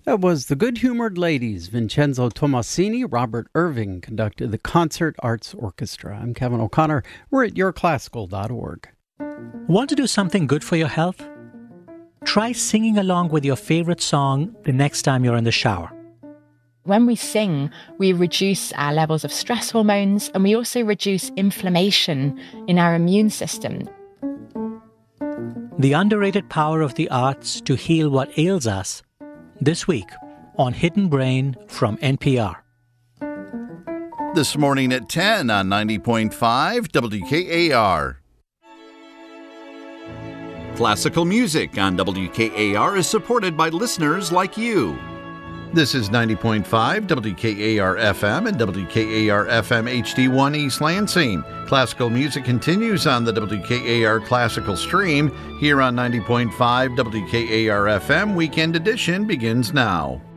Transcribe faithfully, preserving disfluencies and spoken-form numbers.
That was The Good-Humored Ladies. Vincenzo Tomasini, Robert Irving conducted the Concert Arts Orchestra. I'm Kevin O'Connor. We're at your classical dot org. Want to do something good for your health? Try singing along with your favorite song the next time you're in the shower. When we sing, we reduce our levels of stress hormones, and we also reduce inflammation in our immune system. The underrated power of the arts to heal what ails us, this week on Hidden Brain from N P R. This morning at ten on ninety point five W K A R. Classical music on W K A R is supported by listeners like you. This is ninety point five W K A R F M and W K A R F M H D one East Lansing. Classical music continues on the W K A R Classical Stream. Here on ninety point five W K A R F M, Weekend Edition begins now.